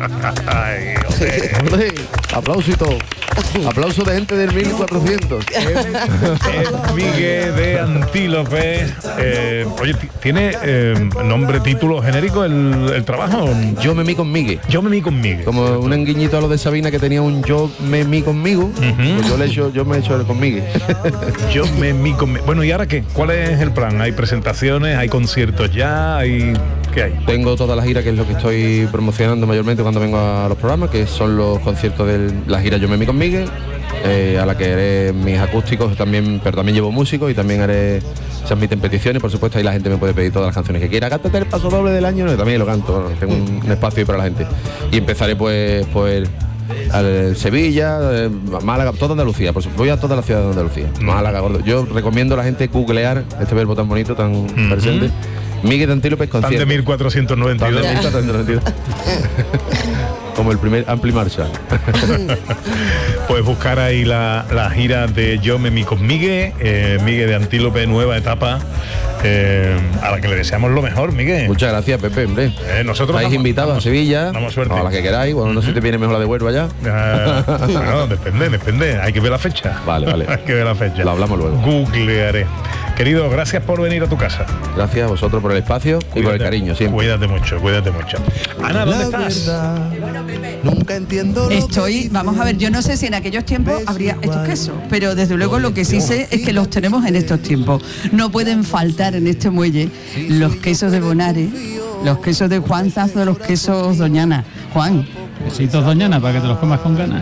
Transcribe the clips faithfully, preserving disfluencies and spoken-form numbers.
Ay, hombre. Hombre, aplauso y todo. Aplauso de gente del mil cuatrocientos. Es Miguel de Antílope. Eh, oye, ¿tiene eh, nombre, título genérico el, el trabajo? Yo me mí con Miguel. Yo me mí con Miguel. Como un enguiñito a lo de Sabina, que tenía un yo me mí conmigo. Uh-huh. Pues yo le he hecho, yo me he hecho el con Miguel. Yo me mí con Miguel. Bueno, ¿y ahora qué? ¿Cuál es el plan? ¿Hay presentaciones? ¿Hay conciertos ya? ¿Hay qué hay? Tengo toda la gira, que es lo que estoy promocionando mayormente cuando vengo a los programas, que son los conciertos de la gira Yo me mí con Miguel, eh, a la que haré mis acústicos también, pero también llevo músicos y también haré, se admiten peticiones, por supuesto, ahí la gente me puede pedir todas las canciones que quiera. Cántate el paso doble del año, no, también lo canto, bueno, tengo un, un espacio ahí para la gente. Y empezaré pues, pues al Sevilla, eh, Málaga, toda Andalucía, por supuesto, voy a toda la ciudad de Andalucía. Málaga, Gordo. Yo recomiendo a la gente googlear este verbo tan bonito, tan uh-huh. presente. Miguel de Antílope concierto. Tan de mil cuatrocientos noventa y dos. Tan de mil cuatrocientos noventa y dos. Como el primer Ampli Marshall. Pues buscar ahí la, la gira de Yo me mí con Miguel, eh, Miguel de Antílope, nueva etapa, eh, a la que le deseamos lo mejor, Miguel. Muchas gracias, Pepe, hombre. Eh, nosotros estáis invitados a Sevilla, damos suerte. O a la que queráis, bueno, no sé si te viene mejor la de Huelva ya. Uh, bueno, depende, depende, hay que ver la fecha. Vale, vale. Hay que ver la fecha. Lo hablamos luego. Googlearé. Querido, gracias por venir a tu casa. Gracias a vosotros por el espacio cuídate, y por el cariño siempre. Cuídate mucho, cuídate mucho. Ana, ¿dónde la estás? Verdad, nunca entiendo. Estoy, vamos a ver, yo no sé si en aquellos tiempos habría estos quesos, pero desde luego lo que sí sé es que los tenemos en estos tiempos. No pueden faltar en este muelle los quesos de Bonares, los quesos de Juan Zazo, los quesos Doñana. Juan. Besitos Doñana para que te los comas con ganas.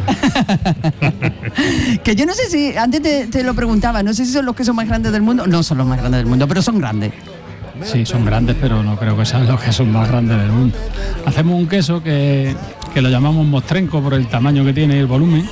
Que yo no sé si, antes te, te lo preguntaba, no sé si son los quesos más grandes del mundo. No son los más grandes del mundo, pero son grandes. Sí, son grandes, pero no creo que sean los quesos más grandes del mundo. Hacemos un queso que, que lo llamamos mostrenco por el tamaño que tiene y el volumen,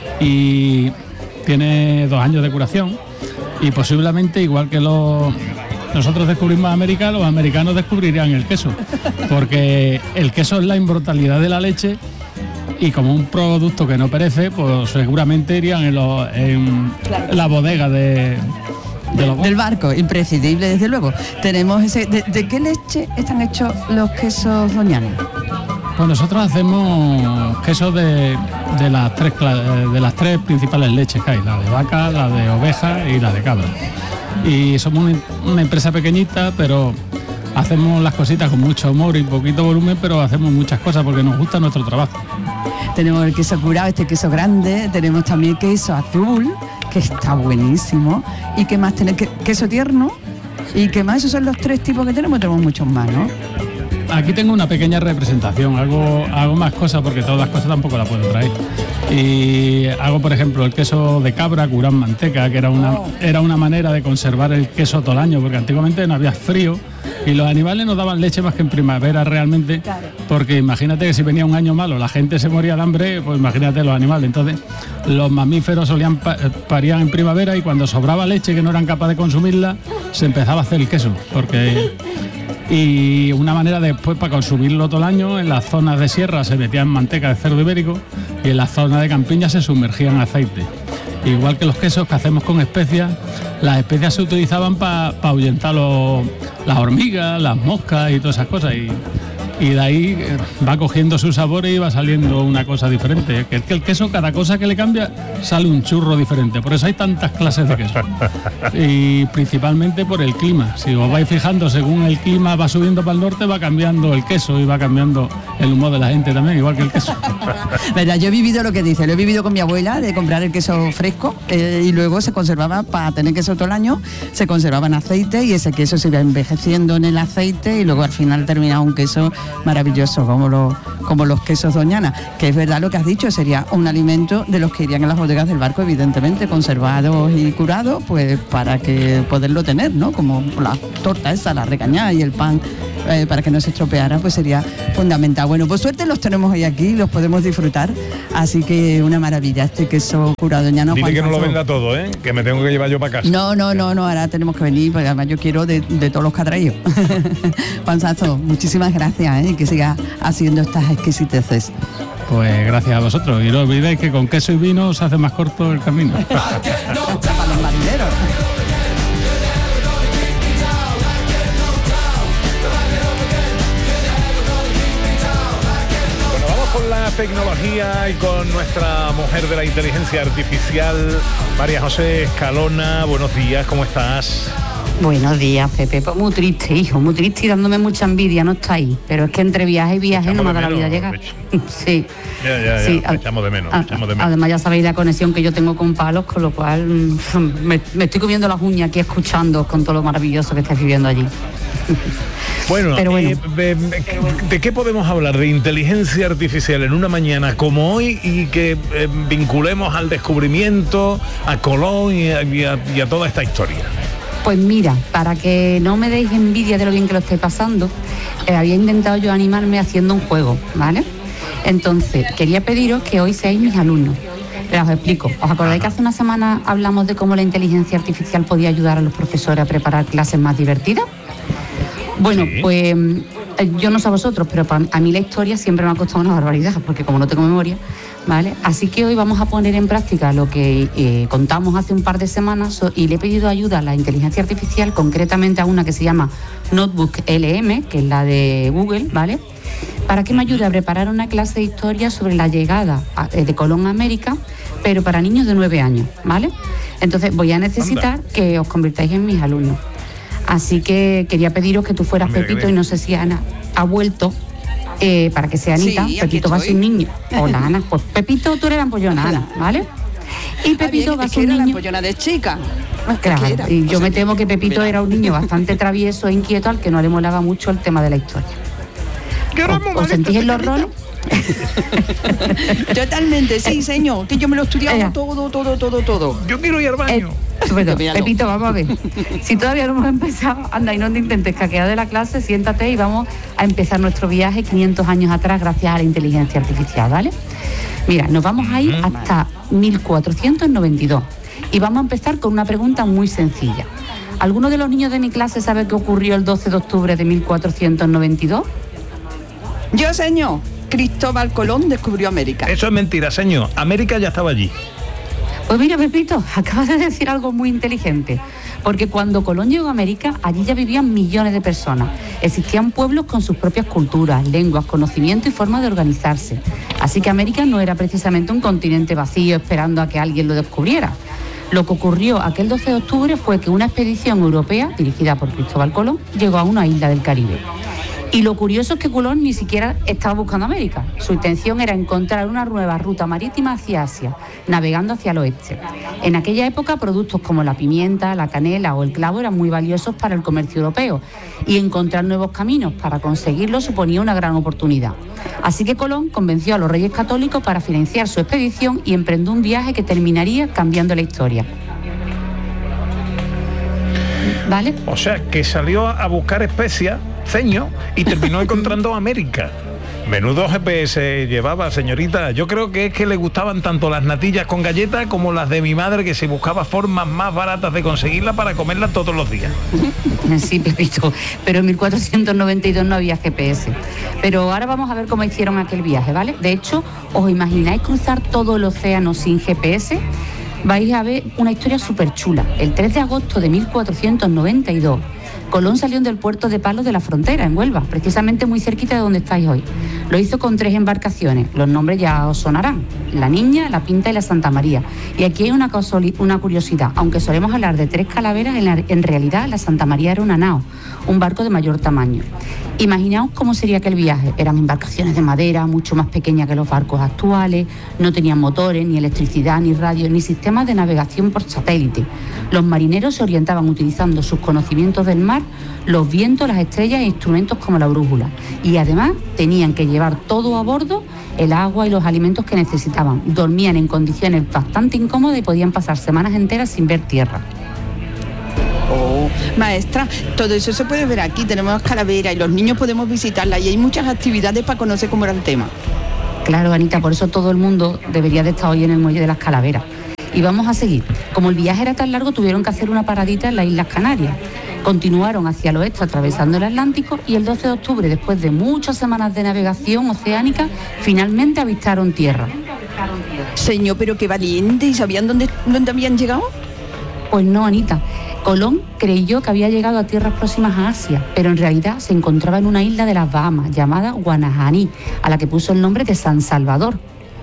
y tiene dos años de curación, y posiblemente, igual que los... nosotros descubrimos América, los americanos descubrirían el queso, porque el queso es la inmortalidad de la leche, y como un producto que no perece, pues seguramente irían en, los, en claro. la bodega de, de los... del barco, imprescindible desde luego. Tenemos ese... ¿De, de qué leche están hechos los quesos Doñana? Pues nosotros hacemos quesos de, de, las tres, de las tres principales leches que hay, la de vaca, la de oveja y la de cabra. Y somos una, una empresa pequeñita, pero hacemos las cositas con mucho amor y poquito volumen, pero hacemos muchas cosas porque nos gusta nuestro trabajo. Tenemos el queso curado, este queso grande, tenemos también queso azul, que está buenísimo. ¿Y qué más tenemos? Queso tierno. ¿Y qué más? Esos son los tres tipos que tenemos, tenemos muchos más, ¿no? Aquí tengo una pequeña representación, hago, hago más cosas porque todas las cosas tampoco las puedo traer. Y hago, por ejemplo, el queso de cabra curado en manteca, que era una, era una manera de conservar el queso todo el año, porque antiguamente no había frío y los animales no daban leche más que en primavera realmente, porque imagínate que si venía un año malo, la gente se moría de hambre, pues imagínate los animales. Entonces los mamíferos solían pa- parían en primavera, y cuando sobraba leche que no eran capaces de consumirla, se empezaba a hacer el queso, porque... Y una manera después para consumirlo todo el año, en las zonas de sierra se metía en manteca de cerdo ibérico y en las zonas de campiña se sumergía en aceite. Igual que los quesos que hacemos con especias, las especias se utilizaban para pa ahuyentar los, las hormigas, las moscas y todas esas cosas. Y, y de ahí va cogiendo sus sabores y va saliendo una cosa diferente. Que es que el queso, cada cosa que le cambia, sale un churro diferente. Por eso hay tantas clases de queso. Y principalmente por el clima. Si os vais fijando, según el clima va subiendo para el norte, va cambiando el queso y va cambiando el humor de la gente también, igual que el queso. Verdad, yo he vivido lo que dice, lo he vivido con mi abuela, de comprar el queso fresco, eh, y luego se conservaba, para tener queso todo el año, se conservaba en aceite, y ese queso se iba envejeciendo en el aceite, y luego al final terminaba un queso maravilloso, como los, como los quesos Doñana, que es verdad lo que has dicho, sería un alimento de los que irían en las bodegas del barco, evidentemente, conservados y curados, pues para que poderlo tener, ¿no? Como la torta esa, la recañada y el pan, eh, para que no se estropeara, pues sería fundamental. Bueno, por suerte los tenemos hoy aquí, los podemos disfrutar, así que una maravilla este queso curado Doñana. Dile que no lo venda todo, ¿eh? Que me tengo que llevar yo para casa. No, no, no, no, ahora tenemos que venir, porque además yo quiero de, de todos los que ha traído. Juan Zazo, muchísimas gracias, ¿eh? Que siga haciendo estas exquisiteces. Pues gracias a vosotros, y no olvidéis que con queso y vino se hace más corto el camino. Para los marineros. con la tecnología y con nuestra mujer de la inteligencia artificial, María José Escalona. Buenos días, ¿cómo estás? Buenos días, Pepe. Pues muy triste, hijo, muy triste y dándome mucha envidia, no está ahí. Pero es que entre viaje y viaje no me da la vida llegar. Sí. Ya, ya, ya, sí. echamos de menos, a, echamos de menos. Además ya sabéis la conexión que yo tengo con Palos, con lo cual me, me estoy comiendo las uñas aquí escuchando con todo lo maravilloso que estáis viviendo allí. Bueno, Pero bueno. Eh, de, ¿de qué podemos hablar? De inteligencia artificial en una mañana como hoy y que eh, vinculemos al descubrimiento, a Colón y a, y a, y a toda esta historia. Pues mira, para que no me deis envidia de lo bien que lo estáis pasando, eh, había intentado yo animarme haciendo un juego, ¿vale? Entonces, quería pediros que hoy seáis mis alumnos. Pero os explico. ¿Os acordáis que hace una semana hablamos de cómo la inteligencia artificial podía ayudar a los profesores a preparar clases más divertidas? Bueno, sí. Pues yo no sé a vosotros, pero a mí la historia siempre me ha costado una barbaridad, porque como no tengo memoria, ¿vale? Así que hoy vamos a poner en práctica lo que eh, contamos hace un par de semanas y le he pedido ayuda a la inteligencia artificial, concretamente a una que se llama Notebook L M, que es la de Google, ¿vale? Para que me ayude a preparar una clase de historia sobre la llegada de Colón a América, pero para niños de nueve años, ¿vale? Entonces voy a necesitar Anda. que os convirtáis en mis alumnos. Así que quería pediros que tú fueras Mira, Pepito y no sé si Ana ha vuelto eh, para que sea Anita. Sí, Pepito va a ser un niño. Hola, Ana. Pues Pepito, tú eres la ampollona, Ana, ¿vale? Y Pepito va a ser un niño. La ampollona de chica. Claro, y yo me temo que Pepito era un niño bastante travieso e inquieto al que no le molaba mucho el tema de la historia. ¿Os, ¿os sentís en los roles? Totalmente, sí, señor, que yo me lo he estudiado eh, todo, todo, todo, todo. Yo quiero ir al baño. Eh, bueno, Pepito, vamos a ver. Si todavía no hemos empezado, anda y no te intentes caquear de la clase, siéntate y vamos a empezar nuestro viaje quinientos años atrás gracias a la inteligencia artificial, ¿vale? Mira, nos vamos a ir hasta mil cuatrocientos noventa y dos y vamos a empezar con una pregunta muy sencilla. ¿Alguno de los niños de mi clase sabe qué ocurrió el doce de octubre de mil cuatrocientos noventa y dos? Yo, señor. Cristóbal Colón descubrió América. Eso es mentira, señor. América ya estaba allí. Pues mira, Pepito, acabas de decir algo muy inteligente. Porque cuando Colón llegó a América, allí ya vivían millones de personas. Existían pueblos con sus propias culturas, lenguas, conocimiento y formas de organizarse. Así que América no era precisamente un continente vacío esperando a que alguien lo descubriera. Lo que ocurrió aquel doce de octubre fue que una expedición europea, dirigida por Cristóbal Colón, llegó a una isla del Caribe. Y lo curioso es que Colón ni siquiera estaba buscando América. Su intención era encontrar una nueva ruta marítima hacia Asia, navegando hacia el oeste. En aquella época, productos como la pimienta, la canela o el clavo eran muy valiosos para el comercio europeo, y encontrar nuevos caminos para conseguirlo suponía una gran oportunidad. Así que Colón convenció a los reyes católicos para financiar su expedición y emprendió un viaje que terminaría cambiando la historia. ¿Vale? O sea, que salió a buscar especias, ceño, y terminó encontrando América. Menudo G P S llevaba, señorita. Yo creo que es que le gustaban tanto las natillas con galletas como las de mi madre, que se buscaba formas más baratas de conseguirlas para comerlas todos los días. Sí, Pepito, pero en mil cuatrocientos noventa y dos no había G P S. Pero ahora vamos a ver cómo hicieron aquel viaje, ¿vale? De hecho, ¿os imagináis cruzar todo el océano sin G P S? Vais a ver una historia súper chula. El tres de agosto de mil cuatrocientos noventa y dos, Colón salió del puerto de Palos de la Frontera, en Huelva, precisamente muy cerquita de donde estáis hoy. Lo hizo con tres embarcaciones, los nombres ya os sonarán: la Niña, la Pinta y la Santa María. Y aquí hay una, una curiosidad: aunque solemos hablar de tres calaveras, en, la, en realidad la Santa María era una nao, un barco de mayor tamaño. Imaginaos cómo sería aquel viaje. Eran embarcaciones de madera, mucho más pequeñas que los barcos actuales, no tenían motores, ni electricidad, ni radio, ni sistemas de navegación por satélite. Los marineros se orientaban utilizando sus conocimientos del mar, los vientos, las estrellas e instrumentos como la brújula. Y además tenían que llevar todo a bordo, el agua y los alimentos que necesitaban. Dormían en condiciones bastante incómodas y podían pasar semanas enteras sin ver tierra. Oh, maestra, todo eso se puede ver aquí. Tenemos calaveras y los niños podemos visitarla y hay muchas actividades para conocer cómo era el tema. Claro, Anita, por eso todo el mundo debería de estar hoy en el muelle de las Calaveras. Y vamos a seguir. Como el viaje era tan largo, tuvieron que hacer una paradita en las Islas Canarias. Continuaron hacia el oeste atravesando el Atlántico y el doce de octubre, después de muchas semanas de navegación oceánica, finalmente avistaron tierra. Señor, pero qué valiente. ¿Y sabían dónde, dónde habían llegado? Pues no, Anita. Colón creyó que había llegado a tierras próximas a Asia, pero en realidad se encontraba en una isla de las Bahamas llamada Guanajaní, a la que puso el nombre de San Salvador.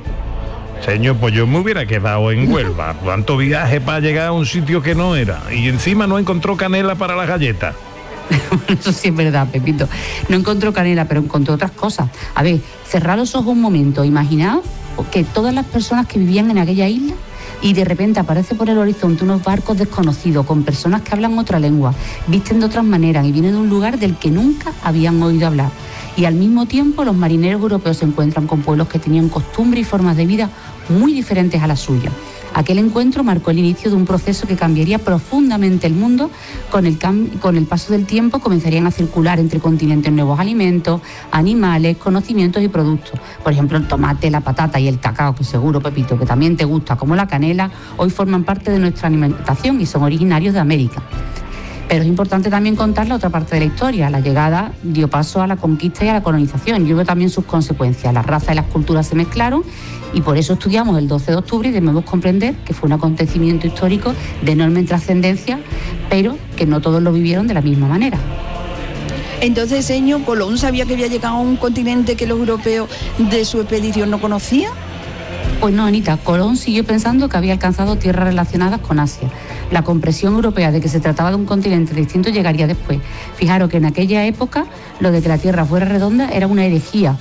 Señor, pues yo me hubiera quedado en Huelva. Cuánto viaje para llegar a un sitio que no era. Y encima no encontró canela para las galletas. Eso sí es verdad, Pepito. No encontró canela, pero encontró otras cosas. A ver, cerrad los ojos un momento. Imaginaos que todas las personas que vivían en aquella isla y de repente aparece por el horizonte unos barcos desconocidos con personas que hablan otra lengua, visten de otras maneras y vienen de un lugar del que nunca habían oído hablar. Y al mismo tiempo los marineros europeos se encuentran con pueblos que tenían costumbres y formas de vida muy diferentes a las suyas. Aquel encuentro marcó el inicio de un proceso que cambiaría profundamente el mundo. Con el, cam- con el paso del tiempo comenzarían a circular entre continentes nuevos alimentos, animales, conocimientos y productos. Por ejemplo, el tomate, la patata y el cacao, que seguro, Pepito, que también te gusta, como la canela, hoy forman parte de nuestra alimentación y son originarios de América. Pero es importante también contar la otra parte de la historia. La llegada dio paso a la conquista y a la colonización y hubo también sus consecuencias. Las razas y las culturas se mezclaron y por eso estudiamos el doce de octubre y debemos comprender que fue un acontecimiento histórico de enorme trascendencia, pero que no todos lo vivieron de la misma manera. Entonces, señor, Colón sabía que había llegado a un continente que los europeos de su expedición no conocían. Pues no, Anita, Colón siguió pensando que había alcanzado tierras relacionadas con Asia. La comprensión europea de que se trataba de un continente distinto llegaría después. Fijaros que en aquella época lo de que la Tierra fuera redonda era una herejía.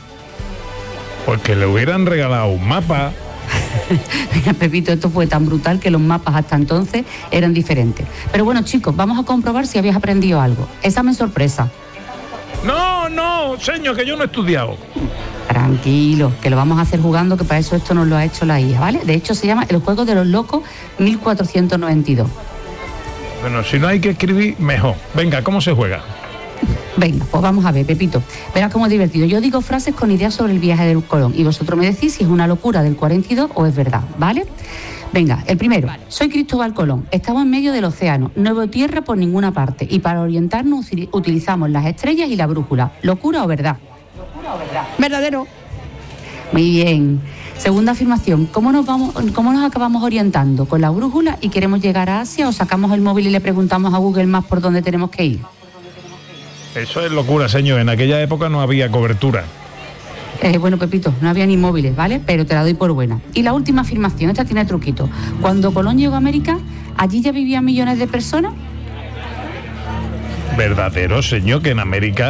Porque le hubieran regalado un mapa. Mira, Pepito, esto fue tan brutal que los mapas hasta entonces eran diferentes. Pero bueno, chicos, vamos a comprobar si habéis aprendido algo. Examen sorpresa. No, no, señor, que yo no he estudiado. Tranquilo, que lo vamos a hacer jugando, que para eso esto nos lo ha hecho la I A, ¿vale? De hecho, se llama El Juego de los Locos mil cuatrocientos noventa y dos. Bueno, si no hay que escribir, mejor. Venga, ¿cómo se juega? Venga, pues vamos a ver, Pepito. Verás cómo es divertido. Yo digo frases con ideas sobre el viaje del Colón y vosotros me decís si es una locura del cuarenta y dos o es verdad, ¿vale? Venga, el primero. Soy Cristóbal Colón. Estamos en medio del océano. No veo tierra por ninguna parte y para orientarnos utilizamos las estrellas y la brújula. ¿Locura o verdad? Verdadero. Muy bien. Segunda afirmación. ¿Cómo nos vamos, cómo nos acabamos orientando? ¿Con la brújula y queremos llegar a Asia o sacamos el móvil y le preguntamos a Google Maps por dónde tenemos que ir? Eso es locura, señor. En aquella época no había cobertura. Eh, bueno, Pepito, no había ni móviles, ¿vale? Pero te la doy por buena. Y la última afirmación, esta tiene truquito. Cuando Colón llegó a América, ¿allí ya vivían millones de personas? Verdadero, señor, que en América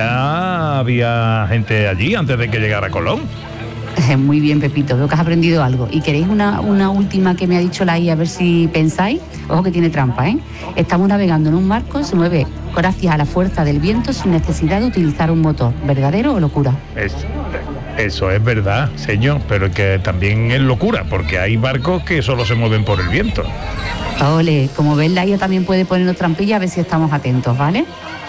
ya había gente allí antes de que llegara Colón. Muy bien, Pepito, veo que has aprendido algo. ¿Y queréis una, una última que me ha dicho la I A, a ver si pensáis? Ojo que tiene trampa, ¿eh? Estamos navegando en un barco, se mueve gracias a la fuerza del viento sin necesidad de utilizar un motor. ¿Verdadero o locura? Es, eso es verdad, señor, pero que también es locura, porque hay barcos que solo se mueven por el viento. Ole, como ves, la I A también puede ponernos trampilla, a ver si estamos atentos, ¿vale?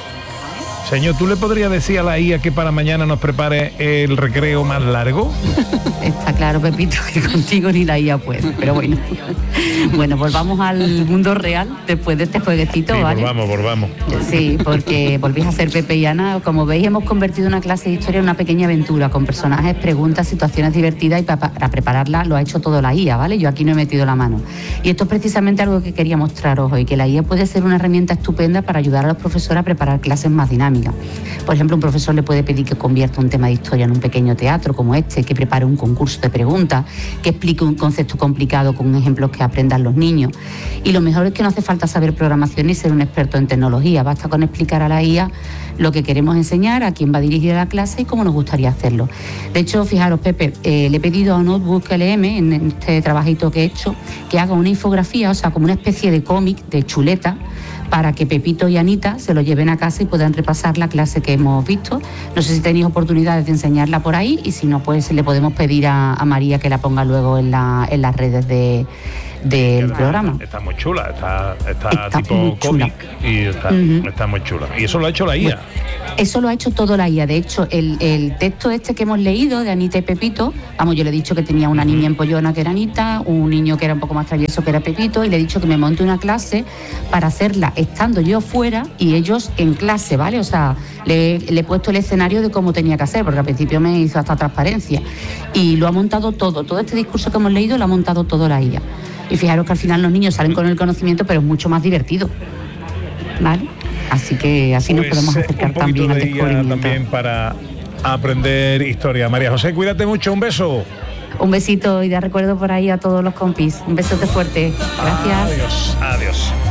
Señor, ¿tú le podrías decir a la I A que para mañana nos prepare el recreo más largo? Está claro, Pepito, que contigo ni la I A puede, pero bueno. Bueno, volvamos al mundo real después de este jueguecito, sí, ¿vale? volvamos, volvamos. Sí, porque volvéis a ser Pepe y Ana. Como veis, hemos convertido una clase de historia en una pequeña aventura, con personajes, preguntas, situaciones divertidas, y para, para prepararla lo ha hecho todo la I A, ¿vale? Yo aquí no he metido la mano. Y esto es precisamente algo que quería mostraros hoy, que la I A puede ser una herramienta estupenda para ayudar a los profesores a preparar clases más dinámicas. Por ejemplo, un profesor le puede pedir que convierta un tema de historia en un pequeño teatro como este, que prepare un concurso de preguntas, que explique un concepto complicado con ejemplos que aprendan los niños. Y lo mejor es que no hace falta saber programación ni ser un experto en tecnología, basta con explicar a la I A lo que queremos enseñar, a quién va dirigida la clase y cómo nos gustaría hacerlo. De hecho, fijaros, Pepe, eh, le he pedido a Notebook L M, en este trabajito que he hecho, que haga una infografía, o sea, como una especie de cómic, de chuleta, para que Pepito y Anita se lo lleven a casa y puedan repasar la clase que hemos visto. No sé si tenéis oportunidades de enseñarla por ahí, y si no, pues le podemos pedir a, a María que la ponga luego en, la, en las redes de, del está, programa. Está muy chula, está, está, está tipo cómic y está, uh-huh. está muy chula. Y eso lo ha hecho la I A. Bueno, eso lo ha hecho todo la I A. De hecho, el, el texto este que hemos leído de Anita y Pepito, vamos, yo le he dicho que tenía una niña empollona que era Anita, un niño que era un poco más travieso que era Pepito, y le he dicho que me monte una clase para hacerla estando yo fuera y ellos en clase, ¿vale? O sea, le, le he puesto el escenario de cómo tenía que hacer, porque al principio me hizo hasta transparencia. Y lo ha montado todo, todo este discurso que hemos leído lo ha montado todo la I A. Y fijaros que al final los niños salen con el conocimiento, pero es mucho más divertido. ¿vale? Así que así nos Pues, podemos eh, acercar un poquito también al de guía descubrimiento. también para aprender historia. María José, cuídate mucho, un beso. Un besito y de recuerdo por ahí a todos los compis. Un besote fuerte. Gracias. Adiós, adiós.